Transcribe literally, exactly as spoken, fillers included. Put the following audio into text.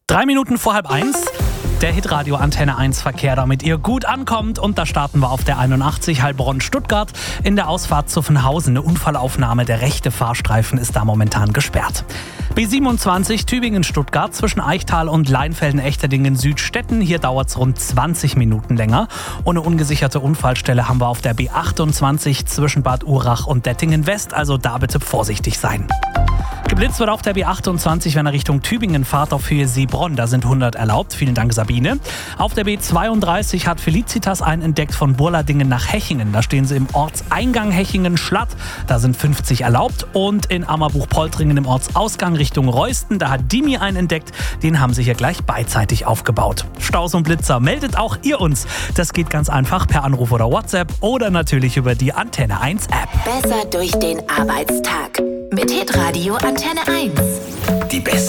Drei Minuten vor halb eins. Der Hitradio Antenne eins Verkehr, damit ihr gut ankommt. Und da starten wir auf der einundachtzig Heilbronn-Stuttgart. In der Ausfahrt Zuffenhausen eine Unfallaufnahme. Der rechte Fahrstreifen ist da momentan gesperrt. B siebenundzwanzig Tübingen-Stuttgart zwischen Eichtal und Leinfelden-Echterdingen-Südstetten. Hier dauert es rund zwanzig Minuten länger. Und eine ungesicherte Unfallstelle haben wir auf der B achtundzwanzig zwischen Bad Urach und Dettingen-West. Also da bitte vorsichtig sein. Geblitzt wird auf der B achtundzwanzig, wenn er Richtung Tübingen fahrt, auf Höhe Seebronn. Da sind hundert erlaubt. Vielen Dank, Sabine. Auf der B zweiunddreißig hat Felicitas einen entdeckt von Burladingen nach Hechingen. Da stehen sie im Ortseingang Hechingen-Schlatt. Da sind fünfzig erlaubt. Und in Ammerbuch-Poltringen im Ortsausgang Richtung Reusten, da hat Dimi einen entdeckt. Den haben sie hier gleich beidseitig aufgebaut. Staus und Blitzer, meldet auch ihr uns. Das geht ganz einfach per Anruf oder WhatsApp oder natürlich über die Antenne eins App. Besser durch den Arbeitstag mit Hitradio Antenne eins. Die besten